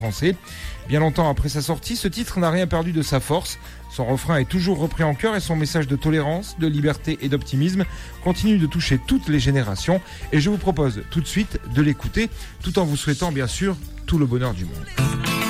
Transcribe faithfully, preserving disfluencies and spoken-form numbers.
français. Bien longtemps après sa sortie, ce titre n'a rien perdu de sa force. Son refrain est toujours repris en chœur et son message de tolérance, de liberté et d'optimisme continue de toucher toutes les générations. Et je vous propose tout de suite de l'écouter, tout en vous souhaitant bien sûr tout le bonheur du monde.